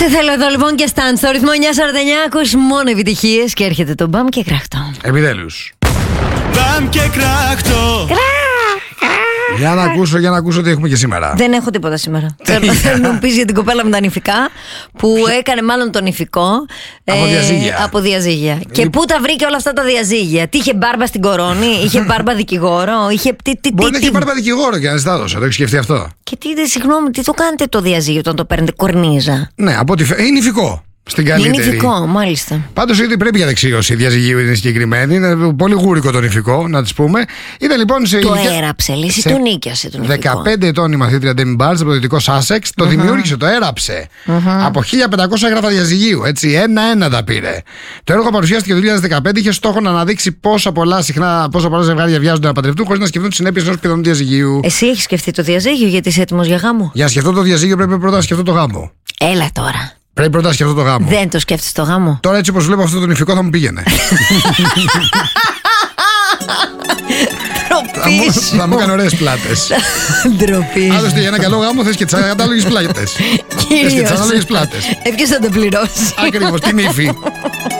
Σε θέλω εδώ λοιπόν και Stan στο ρυθμό 949. Ακούς μόνο επιτυχίες και έρχεται το μπαμ και κράχτο. Επιτέλους. Μπαμ και κράχτο. Για να ακούσω τι έχουμε και σήμερα. Δεν έχω τίποτα σήμερα. Θέλω να μου πεις για την κοπέλα με τα νηφικά που έκανε μάλλον το νηφικό από διαζύγια. Και πού τα βρήκε όλα αυτά τα διαζύγια? Τι είχε μπάρμπα στην κορώνη, είχε μπάρμπα δικηγόρο, είχε. Μπορεί να έχει μπάρμπα δικηγόρο και να ζητά δώσα. Το έχει σκεφτεί αυτό? Και συγγνώμη, τι το κάνετε το διαζύγιο όταν το παίρνετε κορνίζα? Ναι, από ό,τι είναι νηφικό. Στην καλύτερη. Είναι νηφικό, μάλιστα. Πάντως ήδη πρέπει για δεξίωση. Η διαζυγίου είναι συγκεκριμένη. Είναι πολύ γούρικο το νηφικό, να τη πούμε. Ήταν λοιπόν σε. Το έραψε, λύση του νίκιασε το νηφικό. 15 ετών η μαθήτρια Ντέμι Μπάρτς από το δυτικό Σάσεξ. Το δημιούργησε, το έραψε. Από 1500 έγγραφα διαζυγίου. Έτσι, ένα-ένα τα πήρε. Το έργο παρουσιάστηκε το 2015. Είχε στόχο να αναδείξει πόσα πολλά ζευγάρια βιάζονται να παντρευτούν χωρίς να σκεφτούν τις συνέπειες ενός πιθανού διαζυγίου. Εσύ έχεις σκεφτεί το διαζύγιο γιατί είσαι έτοιμος για γάμο? Για να σκεφτώ το διαζύγιο πρέπει πρώτα να σκεφτώ το γάμο. Έλα τώρα. Πρέπει πρώτα να σκεφτώ το γάμο. Δεν το σκέφτεσαι το γάμο? Τώρα έτσι όπως βλέπω αυτό το νηφικό θα μου πήγαινε. Θα μου έκανε ωραίες πλάτες. Ντροπή. Άλλωστε για ένα καλό γάμο θες και τις κατάλογες πλάτες. Κυρίως. Θες και τις ανάλογες πλάτες. Ποιος θα το πληρώσει? Ακριβώς, την ύφη.